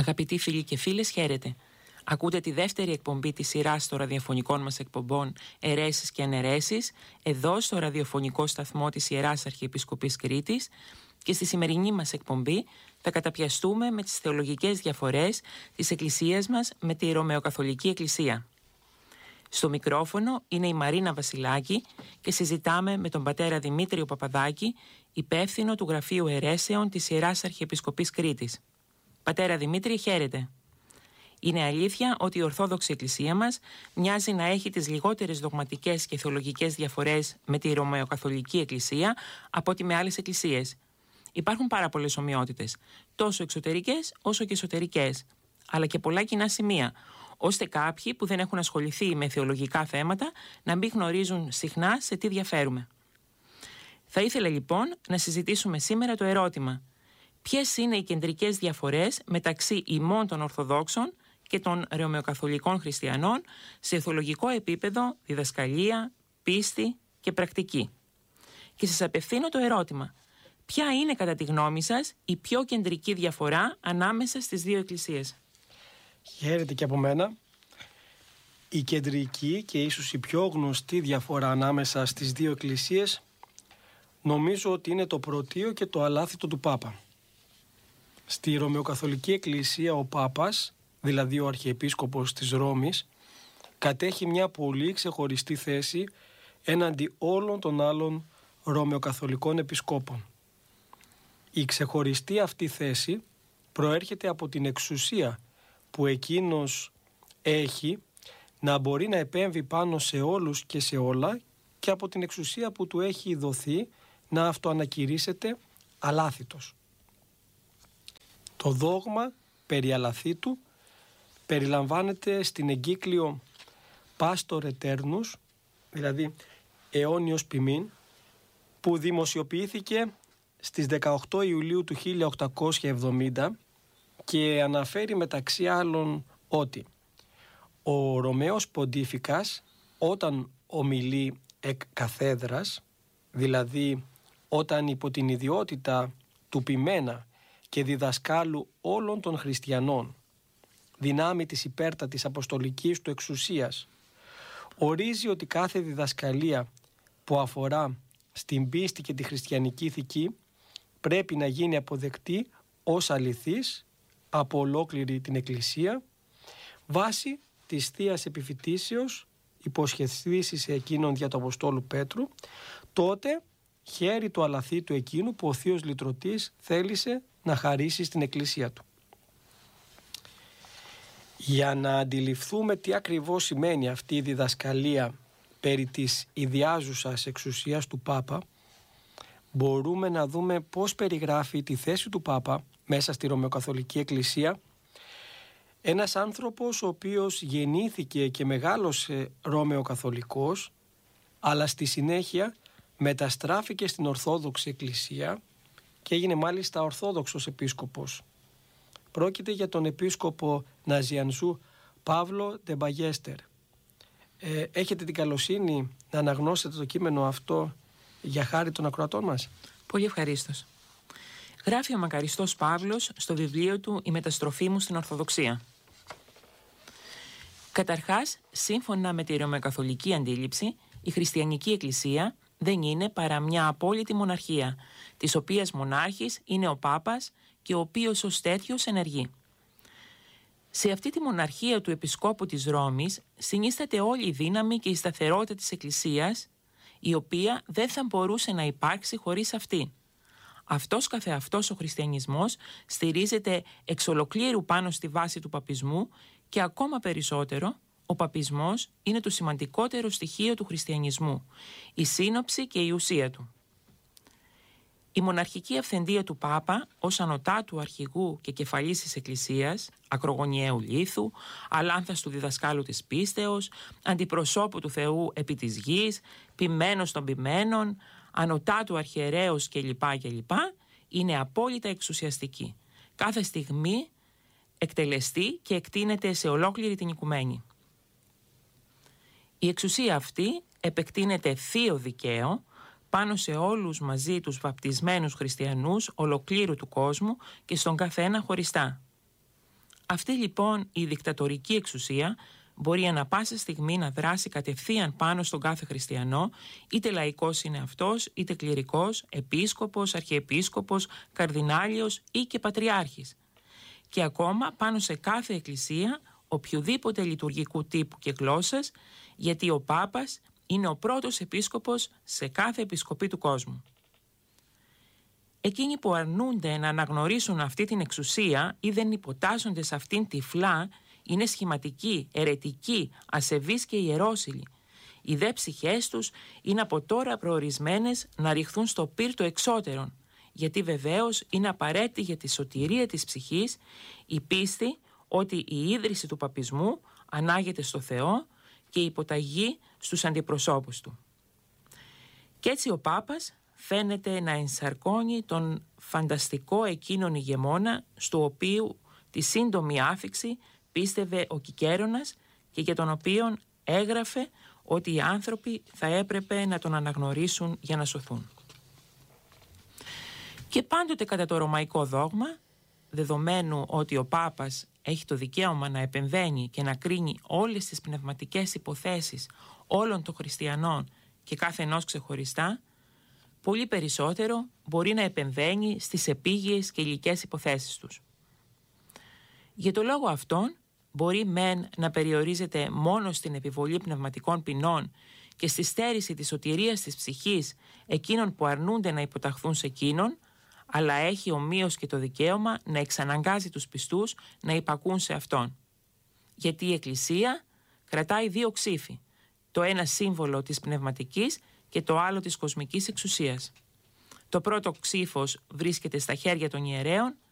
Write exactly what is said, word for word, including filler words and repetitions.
Αγαπητοί φίλοι και φίλες, χαίρετε. Ακούτε τη δεύτερη εκπομπή της σειράς των ραδιοφωνικών μας εκπομπών Αιρέσεις και Αναιρέσεις, εδώ στο ραδιοφωνικό σταθμό της Ιεράς Αρχιεπισκοπής Κρήτης, και στη σημερινή μας εκπομπή θα καταπιαστούμε με τις θεολογικές διαφορές της Εκκλησίας μας με τη Ρωμαιοκαθολική Εκκλησία. Στο μικρόφωνο είναι η Μαρίνα Βασιλάκη και συζητάμε με τον πατέρα Δημήτριο Παπαδάκη, υπεύθυνο του Γραφείου Αιρέσεων της Ιεράς Αρχιεπισκοπής Κρήτης. Πατέρα Δημήτρη, χαίρετε. Είναι αλήθεια ότι η Ορθόδοξη Εκκλησία μας μοιάζει να έχει τις λιγότερες δογματικές και θεολογικές διαφορές με τη Ρωμαιοκαθολική Εκκλησία από ότι με άλλες εκκλησίες. Υπάρχουν πάρα πολλές ομοιότητες, τόσο εξωτερικές όσο και εσωτερικές, αλλά και πολλά κοινά σημεία, ώστε κάποιοι που δεν έχουν ασχοληθεί με θεολογικά θέματα να μην γνωρίζουν συχνά σε τι διαφέρουμε. Θα ήθελα λοιπόν να συζητήσουμε σήμερα το ερώτημα: ποιες είναι οι κεντρικές διαφορές μεταξύ ημών των Ορθοδόξων και των Ρωμαιοκαθολικών Χριστιανών σε θεολογικό επίπεδο, διδασκαλία, πίστη και πρακτική? Και σας απευθύνω το ερώτημα: ποια είναι κατά τη γνώμη σας η πιο κεντρική διαφορά ανάμεσα στις δύο εκκλησίες? Χαίρετε και από μένα. Η κεντρική και ίσως η πιο γνωστή διαφορά ανάμεσα στις δύο εκκλησίες νομίζω ότι είναι το πρωτείο και το αλάθητο του Πάπα. Στη Ρωμαιοκαθολική Εκκλησία ο Πάπας, δηλαδή ο Αρχιεπίσκοπος της Ρώμης, κατέχει μια πολύ ξεχωριστή θέση έναντι όλων των άλλων Ρωμαιοκαθολικών επισκόπων. Η ξεχωριστή αυτή θέση προέρχεται από την εξουσία που εκείνος έχει να μπορεί να επέμβει πάνω σε όλους και σε όλα, και από την εξουσία που του έχει δοθεί να αυτοανακηρύσσεται αλάθητος. Το δόγμα περί αλαθήτου περιλαμβάνεται στην εγκύκλιο Pastor Eternus, δηλαδή αιώνιος ποιμήν, που δημοσιοποιήθηκε στις δεκαοκτώ Ιουλίου του χίλια οκτακόσια εβδομήντα και αναφέρει μεταξύ άλλων ότι ο Ρωμαίος Ποντίφικας, όταν ομιλεί εκ καθέδρας, δηλαδή όταν υπό την ιδιότητα του ποιμένα και διδασκάλου όλων των χριστιανών, δυνάμει της υπέρτατης αποστολικής του εξουσίας, ορίζει ότι κάθε διδασκαλία που αφορά στην πίστη και τη χριστιανική ηθική πρέπει να γίνει αποδεκτή ως αληθής από ολόκληρη την Εκκλησία, βάσει της Θείας Επιφυτίσεως υποσχεθήσεις σε εκείνον δια του Αποστόλου Πέτρου, τότε χέρι του αλαθήτου εκείνου που ο Θείος Λυτρωτής θέλησε να χαρίσει στην Εκκλησία του. Για να αντιληφθούμε τι ακριβώς σημαίνει αυτή η διδασκαλία περί της ιδιάζουσας εξουσίας του Πάπα, μπορούμε να δούμε πώς περιγράφει τη θέση του Πάπα μέσα στη Ρωμαιοκαθολική Εκκλησία ένας άνθρωπος ο οποίος γεννήθηκε και μεγάλωσε Ρωμαιοκαθολικός, αλλά στη συνέχεια μεταστράφηκε στην Ορθόδοξη Εκκλησία και έγινε μάλιστα Ορθόδοξος Επίσκοπος. Πρόκειται για τον Επίσκοπο Ναζιανζού Παύλο Ντεμπαγέστερ. Ε, έχετε την καλοσύνη να αναγνώσετε το κείμενο αυτό για χάρη των ακροατών μας? Πολύ ευχαρίστως. Γράφει ο μακαριστός Παύλος στο βιβλίο του «Η μεταστροφή μου στην Ορθοδοξία». Καταρχάς, σύμφωνα με τη ρωμαιοκαθολική αντίληψη, η χριστιανική εκκλησία δεν είναι παρά μια απόλυτη μοναρχία, της οποίας μονάρχης είναι ο Πάπας και ο οποίος ως τέτοιος ενεργεί. Σε αυτή τη μοναρχία του Επισκόπου της Ρώμης συνίσταται όλη η δύναμη και η σταθερότητα της Εκκλησίας, η οποία δεν θα μπορούσε να υπάρξει χωρίς αυτή. Αυτός καθεαυτός ο χριστιανισμός στηρίζεται εξ ολοκλήρου πάνω στη βάση του παπισμού και ακόμα περισσότερο ο παπισμός είναι το σημαντικότερο στοιχείο του χριστιανισμού, η σύνοψη και η ουσία του. Η μοναρχική αυθεντία του Πάπα ως ανωτάτου αρχηγού και κεφαλής της Εκκλησίας, ακρογωνιαίου λίθου, αλάνθαστου διδασκάλου της πίστεως, αντιπροσώπου του Θεού επί της γης, ποιμένος των ποιμένων, ανωτάτου αρχιερέως κλπ. κλπ. Είναι απόλυτα εξουσιαστική. Κάθε στιγμή εκτελεστεί και εκτείνεται σε ολόκληρη την οικουμένη. Η εξουσία αυτή επεκτείνεται θείο δικαίο πάνω σε όλους μαζί τους βαπτισμένους χριστιανούς ολοκλήρου του κόσμου και στον καθένα χωριστά. Αυτή λοιπόν η δικτατορική εξουσία μπορεί ανα πάσα στιγμή να δράσει κατευθείαν πάνω στον κάθε χριστιανό, είτε λαϊκός είναι αυτός, είτε κληρικός, επίσκοπος, αρχιεπίσκοπος, καρδινάλιος ή και πατριάρχης. Και ακόμα πάνω σε κάθε εκκλησία, οποιοδήποτε λειτουργικού τύπου και γλώσσας, γιατί ο Πάπας είναι ο πρώτος επίσκοπος σε κάθε επισκοπή του κόσμου. Εκείνοι που αρνούνται να αναγνωρίσουν αυτή την εξουσία ή δεν υποτάσσονται σε αυτήν τυφλά, είναι σχηματικοί, αιρετικοί, ασεβείς και ιερόσιλοι. Οι δε ψυχές τους είναι από τώρα προορισμένες να ρηχθούν στο πύρ το εξώτερον, γιατί βεβαίως είναι απαραίτητη για τη σωτηρία της ψυχής η πίστη ότι η ίδρυση του παπισμού ανάγεται στο Θεό και η υποταγή στους αντιπροσώπους του. Κι έτσι ο Πάπας φαίνεται να ενσαρκώνει τον φανταστικό εκείνον ηγεμόνα, στο οποίο τη σύντομη άφιξη πίστευε ο Κικέρονας και για τον οποίον έγραφε ότι οι άνθρωποι θα έπρεπε να τον αναγνωρίσουν για να σωθούν. Και πάντοτε κατά το ρωμαϊκό δόγμα, δεδομένου ότι ο Πάπας έχει το δικαίωμα να επεμβαίνει και να κρίνει όλες τις πνευματικές υποθέσεις όλων των χριστιανών και κάθε ενός ξεχωριστά, πολύ περισσότερο μπορεί να επεμβαίνει στις επίγειες και υλικές υποθέσεις τους. Για το λόγο αυτόν, μπορεί μεν να περιορίζεται μόνο στην επιβολή πνευματικών ποινών και στη στέρηση της σωτηρίας της ψυχής εκείνων που αρνούνται να υποταχθούν σε εκείνον, αλλά έχει ομοίως και το δικαίωμα να εξαναγκάζει τους πιστούς να υπακούν σε αυτόν. Γιατί η Εκκλησία κρατάει δύο ξύφη, το ένα σύμβολο της πνευματικής και το άλλο της κοσμικής εξουσίας. Το πρώτο ξύφος βρίσκεται στα χέρια των ιερέων